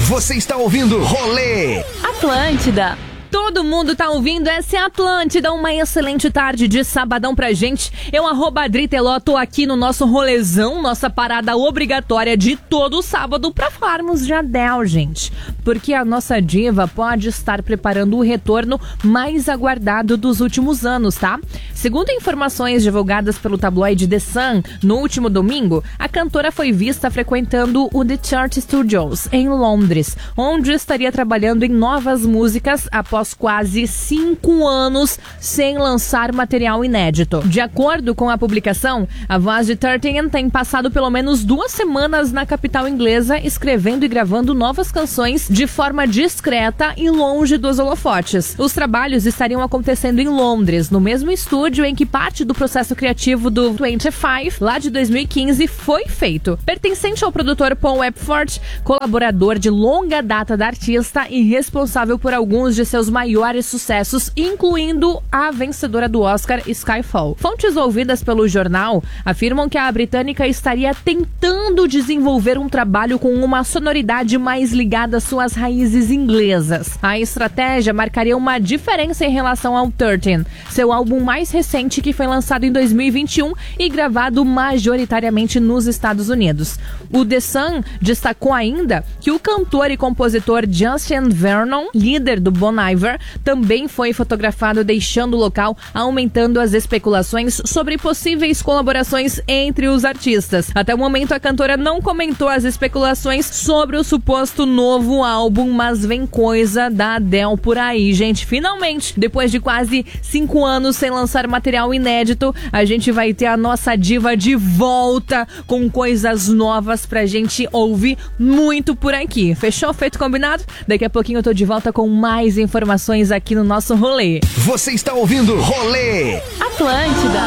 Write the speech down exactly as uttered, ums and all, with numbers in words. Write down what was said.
Você está ouvindo Rolê Atlântida. Todo mundo tá ouvindo, essa é a Atlântida, uma excelente tarde de sabadão pra gente. Eu, arroba Adri Teló, tô aqui no nosso rolezão, nossa parada obrigatória de todo sábado pra falarmos de Adele, gente. Porque a nossa diva pode estar preparando o retorno mais aguardado dos últimos anos, tá? Segundo informações divulgadas pelo tabloide The Sun, no último domingo, a cantora foi vista frequentando o The Chart Studios, em Londres, onde estaria trabalhando em novas músicas após quase cinco anos sem lançar material inédito. De acordo com a publicação, a voz de thirteen tem passado pelo menos duas semanas na capital inglesa escrevendo e gravando novas canções de forma discreta e longe dos holofotes. Os trabalhos estariam acontecendo em Londres, no mesmo estúdio em que parte do processo criativo do vinte e cinco, lá de dois mil e quinze, foi feito. Pertencente ao produtor Paul Epworth, colaborador de longa data da artista e responsável por alguns de seus maiores sucessos, incluindo a vencedora do Oscar, Skyfall. Fontes ouvidas pelo jornal afirmam que a britânica estaria tentando desenvolver um trabalho com uma sonoridade mais ligada às suas raízes inglesas. A estratégia marcaria uma diferença em relação ao thirteen, seu álbum mais recente que foi lançado em dois mil e vinte e um e gravado majoritariamente nos Estados Unidos. O The Sun destacou ainda que o cantor e compositor Justin Vernon, líder do Bon Iver, também foi fotografado deixando o local, aumentando as especulações sobre possíveis colaborações entre os artistas. Até o momento, a cantora não comentou as especulações sobre o suposto novo álbum, mas vem coisa da Adele por aí, gente. Finalmente, depois de quase cinco anos sem lançar material inédito, a gente vai ter a nossa diva de volta com coisas novas pra gente ouvir muito por aqui. Fechou? Feito combinado? Daqui a pouquinho eu tô de volta com mais informações aqui no nosso rolê. Você está ouvindo Rolê Atlântida.